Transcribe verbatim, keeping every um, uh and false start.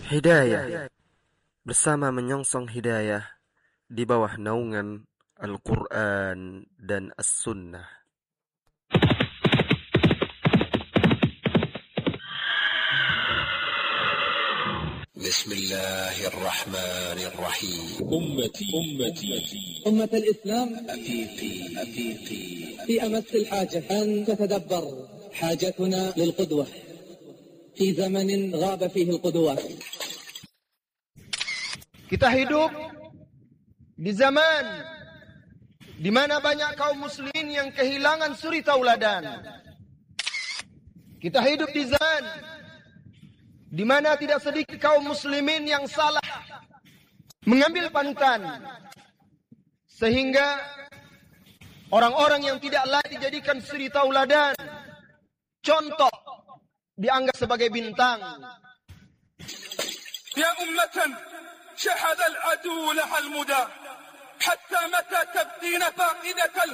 Hidayah bersama menyongsong hidayah di bawah naungan Al-Quran dan As-Sunnah. Bismillahirrahmanirrahim. Ummati ummati أمة الإسلام أفيقي أفيقي في أمس الحاجة أن تتدبر حاجتنا للقدوة في زمن غاب فيه القدوات. Kita hidup di zaman di mana banyak kaum muslimin yang kehilangan suri tauladan. Kita hidup di zaman di mana tidak sedikit kaum muslimin yang salah mengambil panutan, sehingga orang-orang yang tidak layak dijadikan suri tauladan, contoh, dianggap sebagai bintang. Ya ummatan شحذ العدو لها المدى حتى متى تبقين فاقدة